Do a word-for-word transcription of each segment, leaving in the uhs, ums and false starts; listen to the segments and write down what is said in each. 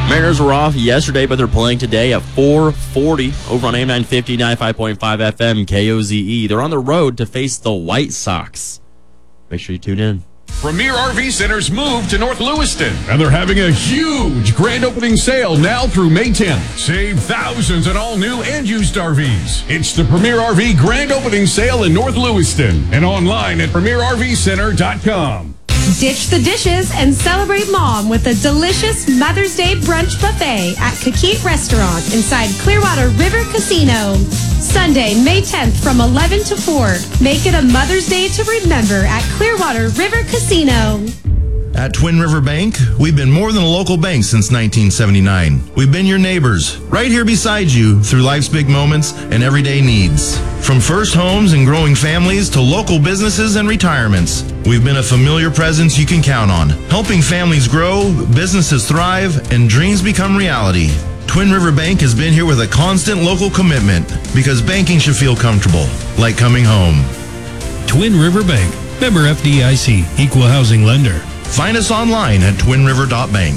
Mariners were off yesterday, but they're playing today at four forty over on A M nine fifty, ninety-five point five F M, K O Z E. They're on the road to face the White Sox. Make sure you tune in. Premier R V Center's moved to North Lewiston, and they're having a huge grand opening sale now through May tenth. Save thousands on all new and used R Vs. It's the Premier R V grand opening sale in North Lewiston and online at premier r v center dot com. Ditch the dishes and celebrate Mom with a delicious Mother's Day brunch buffet at Kikit Restaurant inside Clearwater River Casino. Sunday, May tenth from eleven to four. Make it a Mother's Day to remember at Clearwater River Casino. At Twin River Bank, we've been more than a local bank since nineteen seventy-nine. We've been your neighbors, right here beside you through life's big moments and everyday needs. From first homes and growing families to local businesses and retirements, we've been a familiar presence you can count on, helping families grow, businesses thrive, and dreams become reality. Twin River Bank has been here with a constant local commitment because banking should feel comfortable, like coming home. Twin River Bank, member F D I C, equal housing lender. Find us online at twin river dot bank.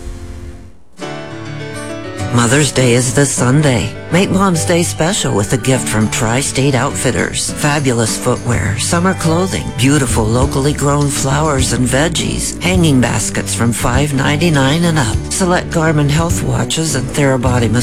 Mother's Day is this Sunday. Make Mom's Day special with a gift from Tri-State Outfitters. Fabulous footwear, summer clothing, beautiful locally grown flowers and veggies, hanging baskets from five ninety-nine and up. Select Garmin health watches and Therabody